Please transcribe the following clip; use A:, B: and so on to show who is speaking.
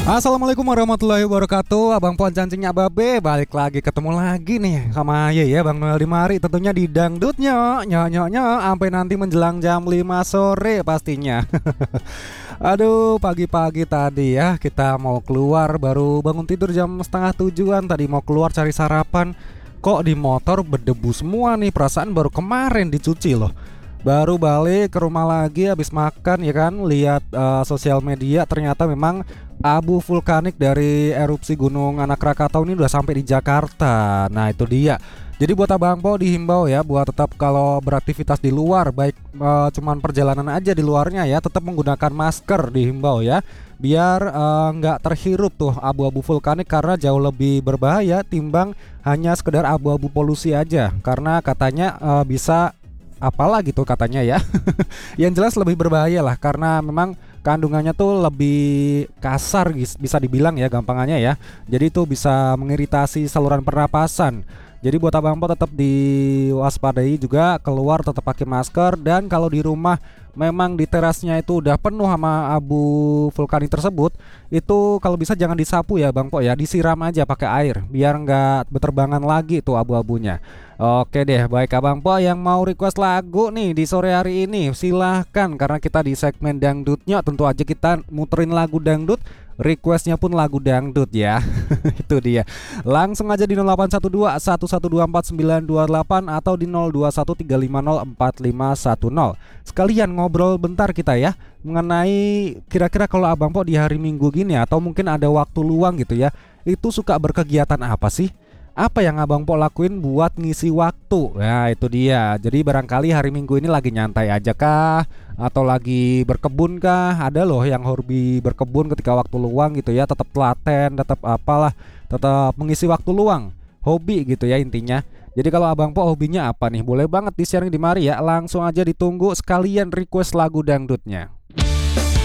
A: Assalamualaikum warahmatullahi wabarakatuh. Abang Pon cancingnya babe, balik lagi ketemu lagi nih sama Aye ya Bang Noel Dimari. Tentunya di dangdutnya nyok sampai nanti menjelang jam 5 sore pastinya. Aduh, pagi-pagi tadi ya kita mau keluar, baru bangun tidur jam setengah tujuan. Tadi mau keluar cari sarapan, kok di motor berdebu semua nih. Perasaan baru kemarin dicuci loh. Baru balik ke rumah lagi habis makan ya kan, lihat sosial media ternyata memang abu vulkanik dari erupsi Gunung Anak Rakatau ini udah sampai di Jakarta. Nah itu dia. Jadi buat Abang Po dihimbau ya buat tetap kalau beraktivitas di luar, baik cuman perjalanan aja di luarnya ya, tetap menggunakan masker dihimbau ya, biar nggak terhirup tuh abu-abu vulkanik, karena jauh lebih berbahaya timbang hanya sekedar abu-abu polusi aja, karena katanya bisa apalah gitu katanya ya. Yang jelas lebih berbahaya lah, karena memang kandungannya tuh lebih kasar bisa dibilang ya gampangannya ya. Jadi itu bisa mengiritasi saluran pernapasan. Jadi buat Abang Po tetap diwaspadai juga, keluar tetap pakai masker, dan kalau di rumah memang di terasnya itu udah penuh sama abu vulkanik tersebut, itu kalau bisa jangan disapu ya Bang Po ya, disiram aja pakai air biar nggak berterbangan lagi tuh abu-abunya. Oke deh, baik Abang Po yang mau request lagu nih di sore hari ini silahkan, karena kita di segmen dangdutnya tentu aja kita muterin lagu dangdut, requestnya pun lagu dangdut ya. Itu dia. Langsung aja di 0812 1124 928 atau di 0213504510. Sekalian ngobrol bentar kita ya mengenai kira-kira kalau Abang Po di hari Minggu gini atau mungkin ada waktu luang gitu ya, itu suka berkegiatan apa sih? Apa yang Abang Po lakuin buat ngisi waktu? Nah itu dia. Jadi barangkali hari Minggu ini lagi nyantai aja kah? Atau lagi berkebun kah? Ada loh yang hobi berkebun ketika waktu luang gitu ya, tetap telaten, tetap apalah, tetap mengisi waktu luang, hobi gitu ya intinya. Jadi kalau Abang Po hobinya apa nih? Boleh banget di sharing di mari ya. Langsung aja ditunggu, sekalian request lagu dangdutnya.